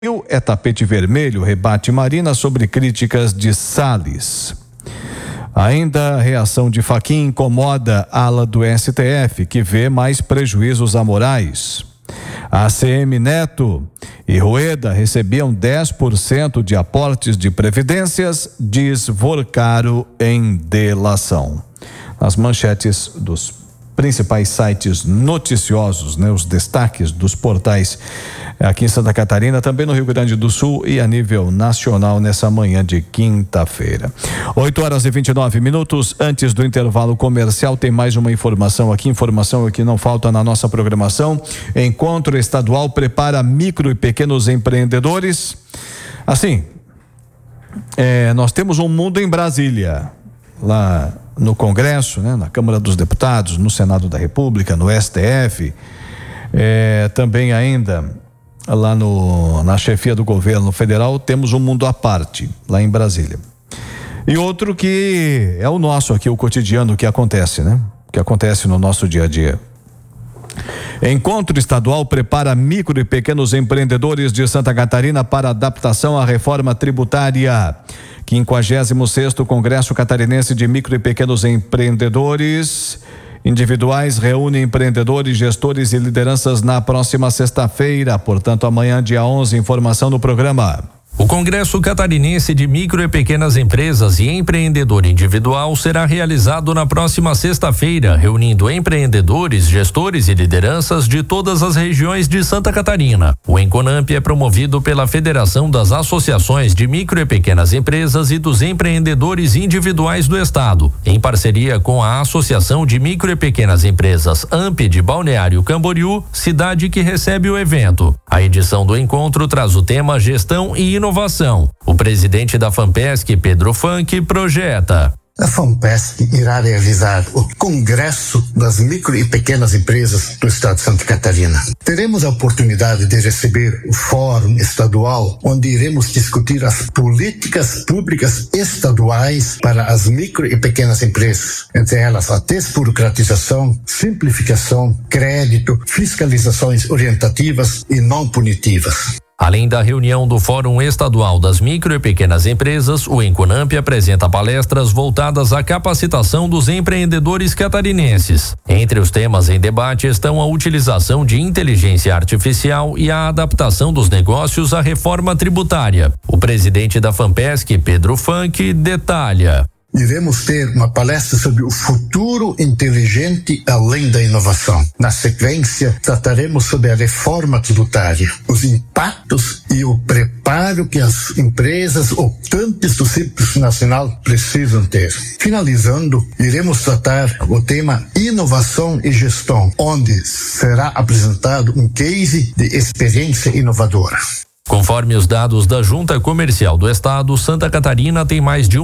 É tapete vermelho, rebate Marina sobre críticas de Salles. Ainda a reação de Fachin incomoda a ala do STF, que vê mais prejuízos a Moraes. A ACM Neto e Rueda recebiam 10% de aportes de previdências, diz Vorcaro em delação. As manchetes dos principais sites noticiosos, os destaques dos portais aqui em Santa Catarina, também no Rio Grande do Sul e a nível nacional nessa manhã de quinta-feira. 8h29. Antes do intervalo comercial, tem mais uma informação aqui, informação que não falta na nossa programação. Encontro estadual prepara micro e pequenos empreendedores. Assim, nós temos um mundo em Brasília, lá no Congresso, na Câmara dos Deputados, no Senado da República, no STF, também ainda lá na chefia do governo federal, temos um mundo à parte, lá em Brasília. E outro que é o nosso aqui, o cotidiano que acontece, que acontece no nosso dia a dia. Encontro estadual prepara micro e pequenos empreendedores de Santa Catarina para adaptação à reforma tributária. 56º Congresso Catarinense de Micro e Pequenos Empreendedores Individuais reúne empreendedores, gestores e lideranças na próxima sexta-feira, portanto amanhã, dia 11, informação no programa. O Congresso Catarinense de Micro e Pequenas Empresas e Empreendedor Individual será realizado na próxima sexta-feira, reunindo empreendedores, gestores e lideranças de todas as regiões de Santa Catarina. O Enconamp é promovido pela Federação das Associações de Micro e Pequenas Empresas e dos Empreendedores Individuais do Estado, em parceria com a Associação de Micro e Pequenas Empresas AMP de Balneário Camboriú, cidade que recebe o evento. A edição do encontro traz o tema Gestão e Inovação. O presidente da FAMPESC, Pedro Funk, projeta. A FAMPESC irá realizar o Congresso das Micro e Pequenas Empresas do Estado de Santa Catarina. Teremos a oportunidade de receber o Fórum Estadual, onde iremos discutir as políticas públicas estaduais para as micro e pequenas empresas, entre elas a desburocratização, simplificação, crédito, fiscalizações orientativas e não punitivas. Além da reunião do Fórum Estadual das Micro e Pequenas Empresas, o Enconamp apresenta palestras voltadas à capacitação dos empreendedores catarinenses. Entre os temas em debate estão a utilização de inteligência artificial e a adaptação dos negócios à reforma tributária. O presidente da FAMPESC, Pedro Funk, detalha. Iremos ter uma palestra sobre o futuro inteligente além da inovação. Na sequência, trataremos sobre a reforma tributária, os impactos e o preparo que as empresas optantes do Simples Nacional precisam ter. Finalizando, iremos tratar o tema inovação e gestão, onde será apresentado um case de experiência inovadora. Conforme os dados da Junta Comercial do Estado, Santa Catarina tem mais de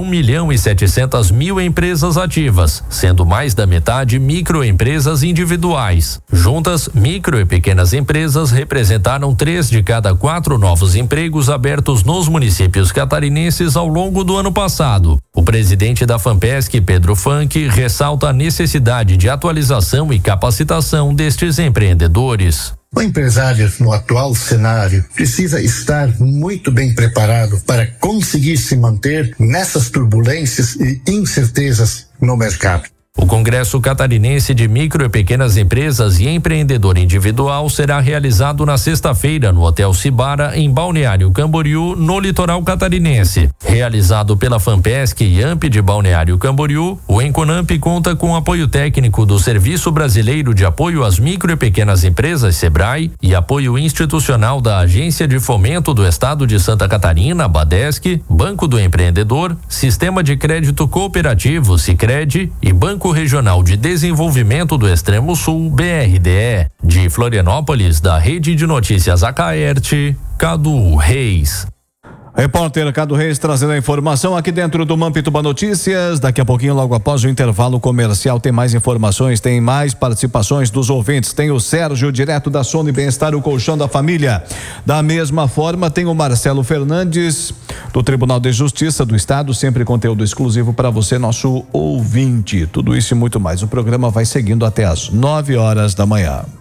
1.700.000 empresas ativas, sendo mais da metade microempresas individuais. Juntas, micro e pequenas empresas representaram 3 de cada 4 novos empregos abertos nos municípios catarinenses ao longo do ano passado. O presidente da FAMPESC, Pedro Funk, ressalta a necessidade de atualização e capacitação destes empreendedores. O empresário, no atual cenário, precisa estar muito bem preparado para conseguir se manter nessas turbulências e incertezas no mercado. O Congresso Catarinense de Micro e Pequenas Empresas e Empreendedor Individual será realizado na sexta-feira no Hotel Cibara, em Balneário Camboriú, no litoral catarinense. Realizado pela FAMPESC e AMP de Balneário Camboriú, o Enconamp conta com apoio técnico do Serviço Brasileiro de Apoio às Micro e Pequenas Empresas, SEBRAE, e apoio institucional da Agência de Fomento do Estado de Santa Catarina, BADESC, Banco do Empreendedor, Sistema de Crédito Cooperativo, Sicredi, e Banco Regional de Desenvolvimento do Extremo Sul, BRDE. De Florianópolis, da Rede de Notícias Acaerte, Cadu Reis. Repórter Cadu Reis trazendo a informação aqui dentro do Mampituba Notícias. Daqui a pouquinho, logo após o intervalo comercial, tem mais informações, tem mais participações dos ouvintes. Tem o Sérgio, direto da Sono e Bem-Estar, o colchão da família. Da mesma forma, tem o Marcelo Fernandes, do Tribunal de Justiça do Estado, sempre conteúdo exclusivo para você, nosso ouvinte. Tudo isso e muito mais. O programa vai seguindo até às 9 horas da manhã.